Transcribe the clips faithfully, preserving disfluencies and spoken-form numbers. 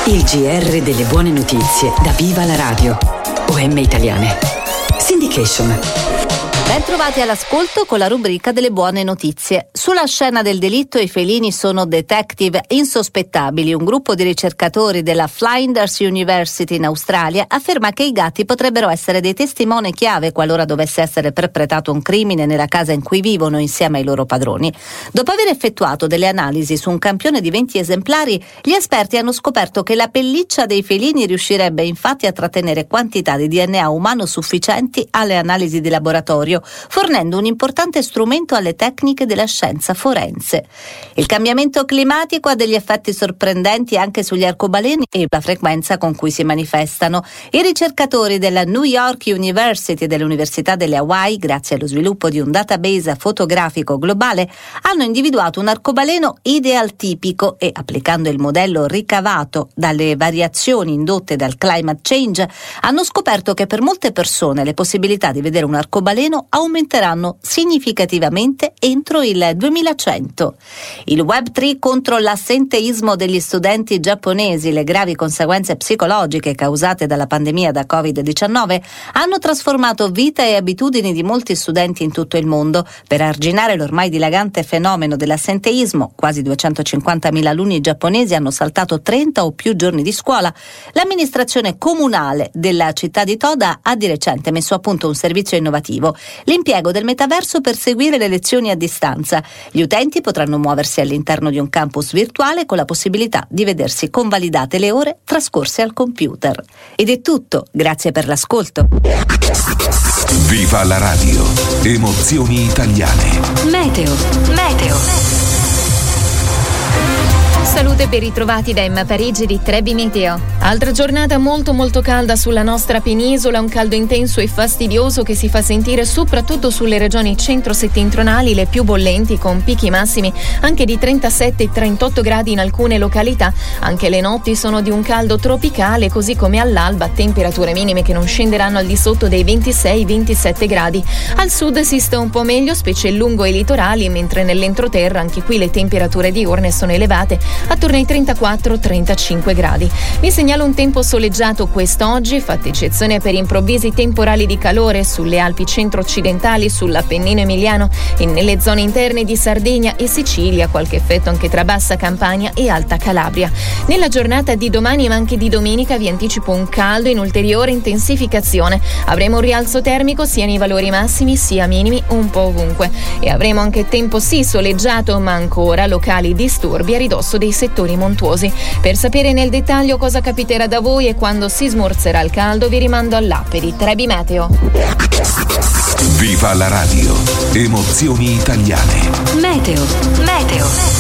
Il G R delle buone notizie da Viva la Radio. O M Italiane. Syndication. Ben trovati all'ascolto con la rubrica delle buone notizie. Sulla scena del delitto i felini sono detective insospettabili. Un gruppo di ricercatori della Flinders University in Australia afferma che i gatti potrebbero essere dei testimoni chiave qualora dovesse essere perpetrato un crimine nella casa in cui vivono insieme ai loro padroni. Dopo aver effettuato delle analisi su un campione di venti esemplari, gli esperti hanno scoperto che la pelliccia dei felini riuscirebbe infatti a trattenere quantità di D N A umano sufficienti alle analisi di laboratorio, fornendo un importante strumento alle tecniche della scienza forense. Il cambiamento climatico ha degli effetti sorprendenti anche sugli arcobaleni e la frequenza con cui si manifestano. I ricercatori della New York University e dell'Università delle Hawaii, grazie allo sviluppo di un database fotografico globale, hanno individuato un arcobaleno idealtipico e, applicando il modello ricavato dalle variazioni indotte dal climate change, hanno scoperto che per molte persone le possibilità di vedere un arcobaleno aumenteranno significativamente entro il duemilacento. Il web tre contro l'assenteismo degli studenti giapponesi, le gravi conseguenze psicologiche causate dalla pandemia da covid diciannove hanno trasformato vita e abitudini di molti studenti in tutto il mondo. Per arginare l'ormai dilagante fenomeno dell'assenteismo, quasi duecentocinquantamila alunni giapponesi hanno saltato trenta o più giorni di scuola. L'amministrazione comunale della città di Toda ha di recente messo a punto un servizio innovativo: l'impiego del metaverso per seguire le lezioni a distanza. Gli utenti potranno muoversi all'interno di un campus virtuale con la possibilità di vedersi convalidate le ore trascorse al computer. Ed è tutto, grazie per l'ascolto. Viva la radio, emozioni italiane. Meteo. Meteo. Salute ben ritrovati da Emma Parigi di Trebi Meteo. Altra giornata molto molto calda sulla nostra penisola, un caldo intenso e fastidioso che si fa sentire soprattutto sulle regioni centro-settentrionali, le più bollenti, con picchi massimi anche di trentasette trentotto gradi in alcune località. Anche le notti sono di un caldo tropicale, così come all'alba, temperature minime che non scenderanno al di sotto dei ventisei ventisette gradi. Al sud si sta un po' meglio, specie lungo i litorali, mentre nell'entroterra anche qui le temperature diurne sono elevate, attorno ai trentaquattro trentacinque gradi. Vi segnalo un tempo soleggiato quest'oggi, fatta eccezione per improvvisi temporali di calore sulle Alpi centro-occidentali, sull'Appennino emiliano e nelle zone interne di Sardegna e Sicilia, qualche effetto anche tra Bassa Campania e Alta Calabria. Nella giornata di domani ma anche di domenica vi anticipo un caldo in ulteriore intensificazione. Avremo un rialzo termico sia nei valori massimi sia minimi un po' ovunque, e avremo anche tempo sì soleggiato ma ancora locali disturbi a ridosso dei settori montuosi. Per sapere nel dettaglio cosa capiterà da voi e quando si smorzerà il caldo, vi rimando all'app di Trebi Meteo. Viva la radio, emozioni italiane. Meteo. Meteo.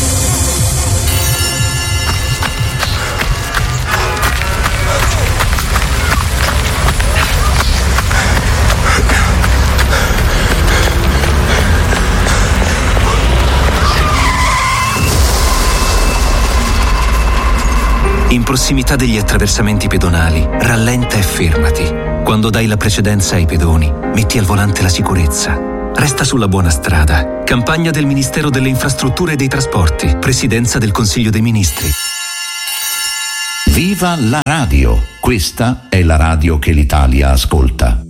In prossimità degli attraversamenti pedonali, rallenta e fermati. Quando dai la precedenza ai pedoni, metti al volante la sicurezza. Resta sulla buona strada. Campagna del Ministero delle Infrastrutture e dei Trasporti. Presidenza del Consiglio dei Ministri. Viva la radio! Questa è la radio che l'Italia ascolta.